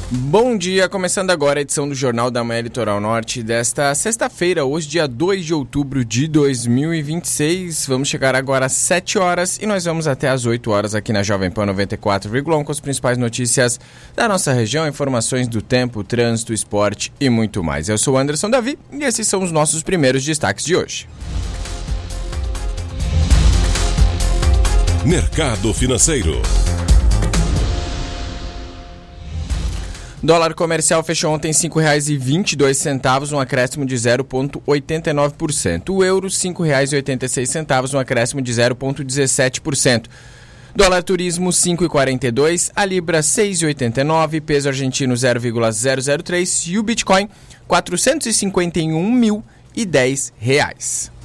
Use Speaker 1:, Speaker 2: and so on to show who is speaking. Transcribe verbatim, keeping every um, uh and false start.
Speaker 1: Bom dia, começando agora a edição do Jornal da Manhã Litoral Norte desta sexta-feira, hoje dia dois de outubro de dois mil e vinte e seis. Vamos chegar agora às sete horas e nós vamos até às oito horas aqui na Jovem Pan noventa e quatro vírgula um com as principais notícias da nossa região, informações do tempo, trânsito, esporte e muito mais. Eu sou o Anderson Davi e esses são os nossos primeiros destaques de hoje.
Speaker 2: Mercado Financeiro.
Speaker 1: Dólar comercial fechou ontem cinco reais e vinte e dois centavos, um acréscimo de zero vírgula oitenta e nove por cento. O euro, cinco reais e oitenta e seis centavos, um acréscimo de zero vírgula dezessete por cento. Dólar turismo, cinco reais e quarenta e dois centavos, a libra, seis reais e oitenta e nove centavos, peso argentino, zero vírgula zero zero três e o Bitcoin, quatrocentos e cinquenta e um mil e dez reais.